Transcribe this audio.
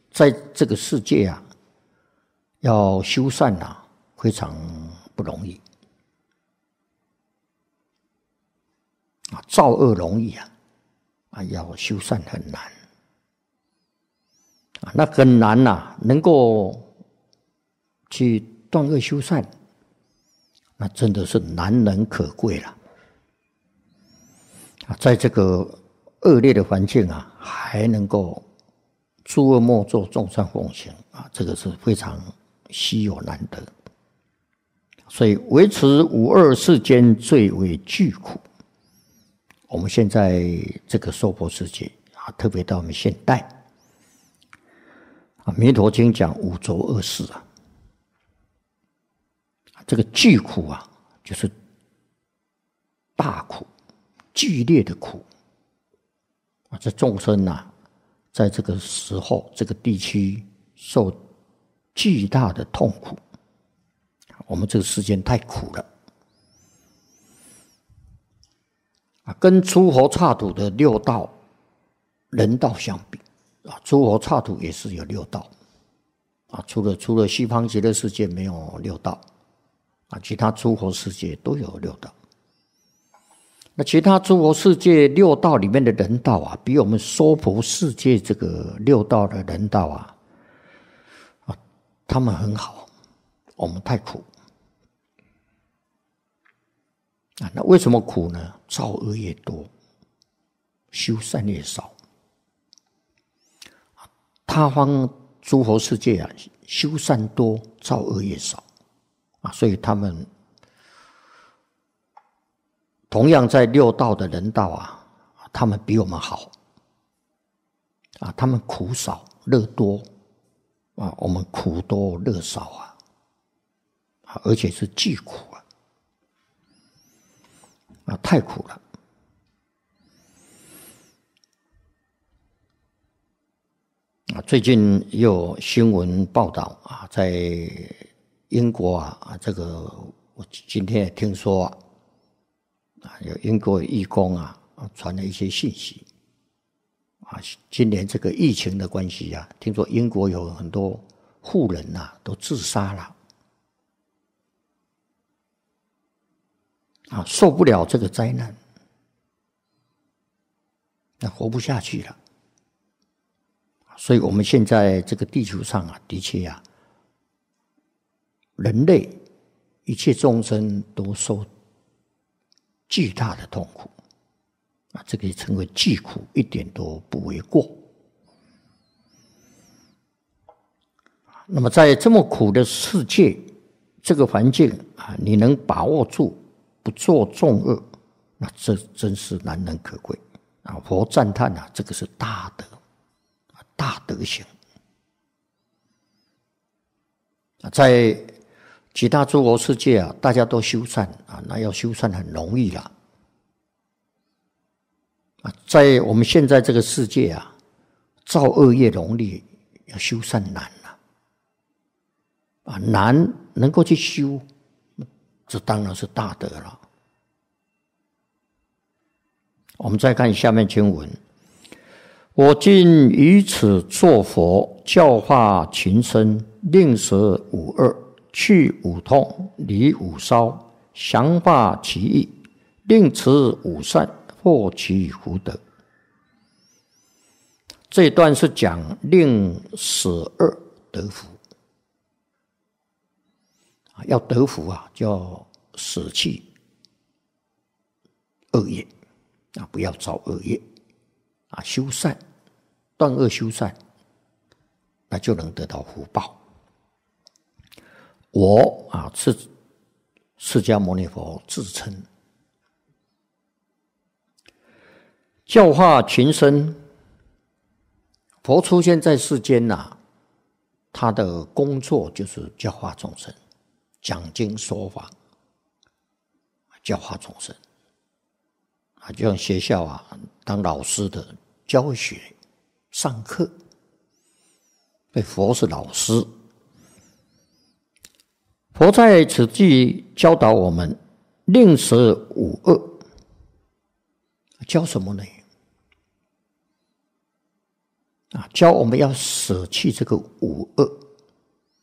在这个世界啊，要修善啊，非常不容易啊，造恶容易啊，要修善很难啊，那很难呐，能够去断恶修善，那真的是难能可贵了啊，在这个恶劣的环境啊，还能够诸恶莫作，众善奉行啊，这个是非常稀有难得。所以维持五恶世间最为巨苦。我们现在这个娑婆世界啊，特别到我们现代啊，《弥陀经》讲五浊恶世啊，这个巨苦啊，就是大苦、剧烈的苦啊，这众生啊，在这个时候、这个地区受巨大的痛苦。我们这个世间太苦了啊，跟诸佛刹土的六道、人道相比啊，诸佛刹土也是有六道啊，除了西方极乐世界没有六道啊，其他诸佛世界都有六道。那其他诸佛世界六道里面的人道啊，比我们娑婆世界这个六道的人道啊，他们很好，我们太苦啊。那为什么苦呢？造恶越多，修善越少。他方诸佛世界啊，修善多，造恶越少啊，所以他们同样在六道的人道啊，他们比我们好啊，他们苦少乐多啊，我们苦多乐少啊，而且是巨苦啊，太苦了啊！最近也有新闻报道啊，在英国啊，这个我今天也听说啊，有英国义工啊传了一些信息啊，今年这个疫情的关系啊，听说英国有很多妇人啊都自杀了啊，受不了这个灾难，那活不下去了。所以我们现在这个地球上啊，的确啊，人类一切众生都受巨大的痛苦啊，这个也称为巨苦，一点都不为过。那么在这么苦的世界这个环境啊，你能把握住不做众恶，那这真是难能可贵啊！佛赞叹啊，这个是大德，大德行啊！在其他诸佛世界啊，大家都修善啊，那要修善很容易啦啊！在我们现在这个世界啊，造恶业容易，要修善难啊，难能够去修，这当然是大德了。我们再看下面经文：我今于此作佛，教化群生，令舍五恶，去五痛，离五骚，详化其意，令持五善，获其福德。这一段是讲令舍恶得福。要得福啊，就要舍弃恶业啊，不要造恶业啊，修善，断恶修善，那就能得到福报。我啊，是释迦牟尼佛自称教化群生。佛出现在世间呐，他的工作就是教化众生。讲经说法，教化众生啊，就像学校啊，当老师的教学、上课，对，佛是老师。佛在此地教导我们，令舍五恶，教什么呢？ 教我们要舍弃这个五恶。